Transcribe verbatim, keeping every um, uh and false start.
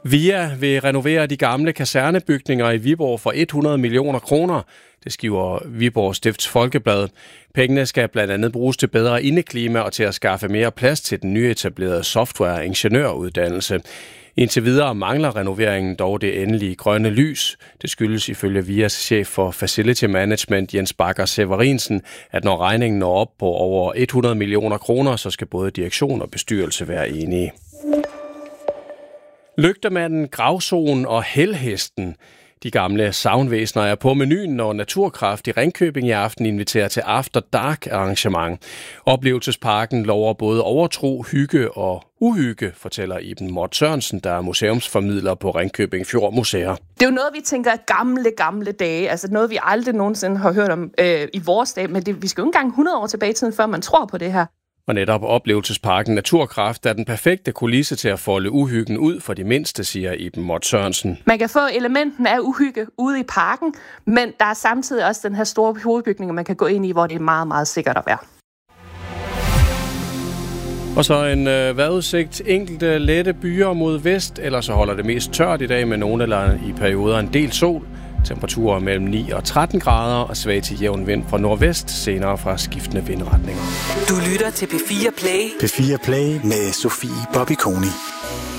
VIA vil renovere de gamle kasernebygninger i Viborg for hundrede millioner kroner. Det skriver Viborg Stifts Folkeblad. Pengene skal blandt andet bruges til bedre indeklima og til at skaffe mere plads til den nyetablerede software-ingeniøruddannelse. Indtil videre mangler renoveringen dog det endelige grønne lys. Det skyldes ifølge VIAs chef for Facility Management Jens Bakker Severinsen, at når regningen når op på over hundrede millioner kroner, så skal både direktion og bestyrelse være enige. Lygtemanden, gravsoen og helhesten. De gamle savnvæsener er på menuen, når Naturkraft i Ringkøbing i aften inviterer til After Dark arrangement. Oplevelsesparken lover både overtro, hygge og uhygge, fortæller Iben Mort Sørensen, der er museumsformidler på Ringkøbing Fjord Museer. Det er jo noget, vi tænker gamle, gamle dage. Altså noget, vi aldrig nogensinde har hørt om øh, i vores dag. Men det, vi skal jo ikke engang hundrede år tilbage i tiden, før man tror på det her. Og netop oplevelsesparken Naturkraft er den perfekte kulisse til at folde uhyggen ud for de mindste, siger Iben Mort Sørensen. Man kan få elementen af uhygge ude i parken, men der er samtidig også den her store hovedbygning, man kan gå ind i, hvor det er meget, meget sikkert at være. Og så en øh, vejrudsigt. Enkelte lette byer mod vest, eller så holder det mest tørt i dag med nogle eller i perioder en del sol. Temperaturer mellem ni og tretten grader og svag til jævn vind fra nordvest, senere fra skiftende vindretninger. Du lytter til P fire Play. P fire Play med Sofie Bobby Koni.